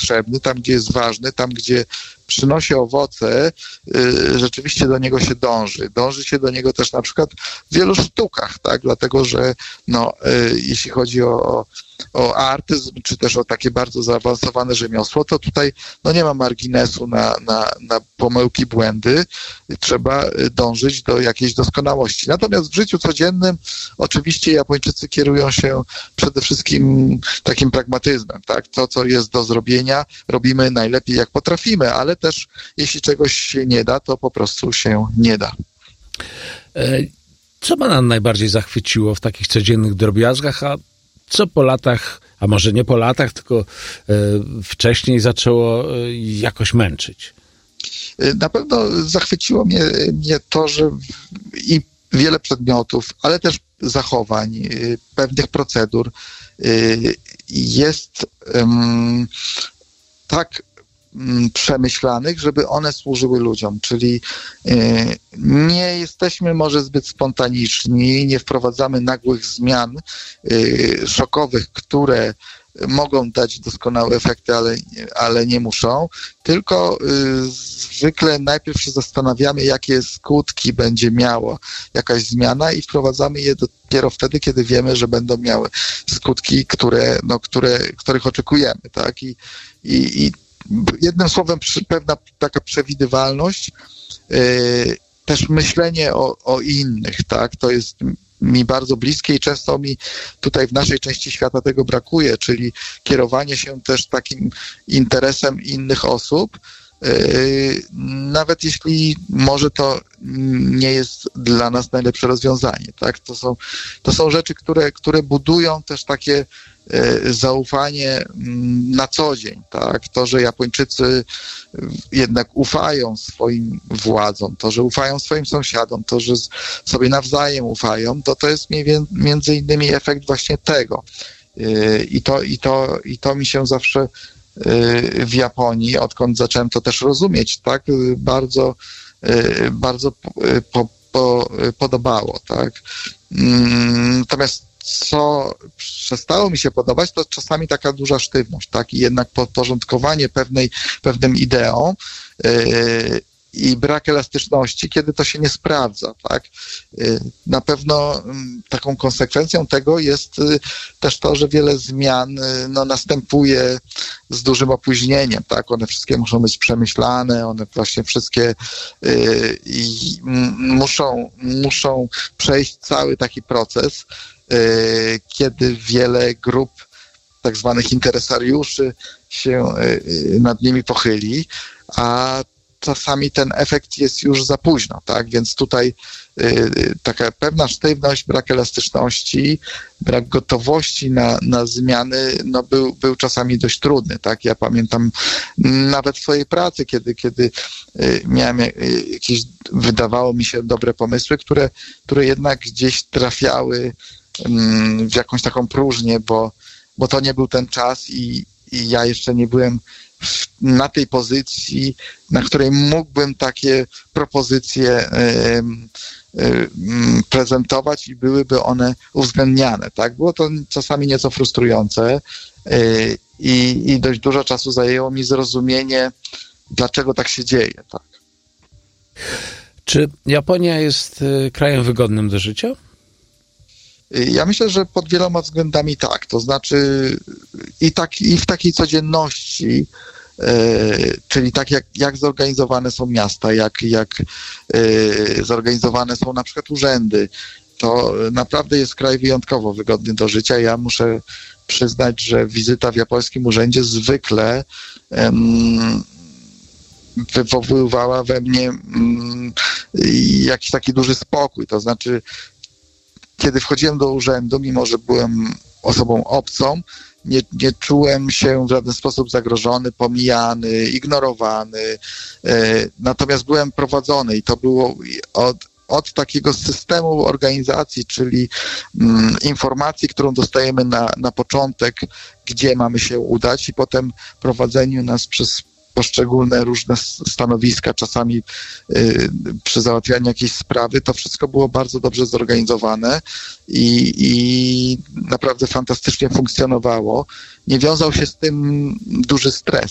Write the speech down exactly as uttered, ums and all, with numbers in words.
potrzebny, tam, gdzie jest ważny, tam, gdzie przynosi owoce, y, rzeczywiście do niego się dąży. Dąży się do niego też na przykład w wielu sztukach, tak? Dlatego, że no, y, jeśli chodzi o, o artyzm, czy też o takie bardzo zaawansowane rzemiosło, to tutaj no, nie ma marginesu na, na, na pomyłki, błędy. Trzeba dążyć do jakiejś doskonałości. Natomiast w życiu codziennym oczywiście Japończycy kierują się przede wszystkim takim pragmatyzmem, tak? To, co jest do zrobienia, robimy najlepiej, jak potrafimy, ale też jeśli czegoś się nie da, to po prostu się nie da. Co pana najbardziej zachwyciło w takich codziennych drobiazgach, a co po latach, a może nie po latach, tylko e, wcześniej zaczęło e, jakoś męczyć? Na pewno zachwyciło mnie, mnie to, że i wiele przedmiotów, ale też zachowań, y, pewnych procedur y, jest um, tak przemyślanych, żeby one służyły ludziom, czyli y, nie jesteśmy może zbyt spontaniczni, nie wprowadzamy nagłych zmian y, szokowych, które mogą dać doskonałe efekty, ale, ale nie muszą, tylko y, zwykle najpierw się zastanawiamy, jakie skutki będzie miała jakaś zmiana i wprowadzamy je dopiero wtedy, kiedy wiemy, że będą miały skutki, które, no, które, których oczekujemy, tak? I, i, i jednym słowem pewna taka przewidywalność, yy, też myślenie o, o innych, tak? To jest mi bardzo bliskie i często mi tutaj w naszej części świata tego brakuje, czyli kierowanie się też takim interesem innych osób, yy, nawet jeśli może to nie jest dla nas najlepsze rozwiązanie, tak? To są, to są rzeczy, które, które budują też takie zaufanie na co dzień, tak? To, że Japończycy jednak ufają swoim władzom, to, że ufają swoim sąsiadom, to, że sobie nawzajem ufają, to to jest między innymi efekt właśnie tego. I to, i to, i to mi się zawsze w Japonii, odkąd zacząłem to też rozumieć, tak? Bardzo, bardzo po, po, podobało, tak? Natomiast co przestało mi się podobać, to czasami taka duża sztywność, tak? I jednak podporządkowanie pewnej, pewnym ideom yy, i brak elastyczności, kiedy to się nie sprawdza, tak? Yy, na pewno yy, taką konsekwencją tego jest yy, też to, że wiele zmian yy, no, następuje z dużym opóźnieniem, tak? One wszystkie muszą być przemyślane, one właśnie wszystkie yy, i, m, muszą, muszą przejść cały taki proces, kiedy wiele grup tak zwanych interesariuszy się nad nimi pochyli, a czasami ten efekt jest już za późno, tak? Więc tutaj taka pewna sztywność, brak elastyczności, brak gotowości na, na zmiany, no był, był czasami dość trudny, tak? Ja pamiętam nawet w swojej pracy, kiedy, kiedy miałem jakieś, wydawało mi się, dobre pomysły, które, które jednak gdzieś trafiały w jakąś taką próżnię, bo, bo to nie był ten czas i, i ja jeszcze nie byłem w, na tej pozycji, na której mógłbym takie propozycje y, y, prezentować i byłyby one uwzględniane, tak? Było to czasami nieco frustrujące y, i, i dość dużo czasu zajęło mi zrozumienie, dlaczego tak się dzieje, tak? Czy Japonia jest y, krajem wygodnym do życia? Ja myślę, że pod wieloma względami tak, to znaczy i, tak, i w takiej codzienności, e, czyli tak jak, jak zorganizowane są miasta, jak, jak e, zorganizowane są na przykład urzędy, to naprawdę jest kraj wyjątkowo wygodny do życia. Ja muszę przyznać, że wizyta w japońskim urzędzie zwykle em, wywoływała we mnie mm, jakiś taki duży spokój, to znaczy kiedy wchodziłem do urzędu, mimo że byłem osobą obcą, nie, nie czułem się w żaden sposób zagrożony, pomijany, ignorowany. E, natomiast byłem prowadzony i to było od, od takiego systemu organizacji, czyli mm, informacji, którą dostajemy na, na początek, gdzie mamy się udać i potem prowadzeniu nas przez poszczególne różne stanowiska, czasami y, przy załatwianiu jakiejś sprawy, to wszystko było bardzo dobrze zorganizowane i, i naprawdę fantastycznie funkcjonowało. Nie wiązał się z tym duży stres,